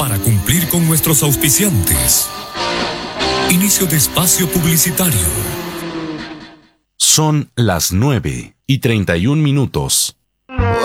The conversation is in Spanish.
para cumplir con nuestros auspiciantes. Inicio de espacio publicitario. Son las 9:31.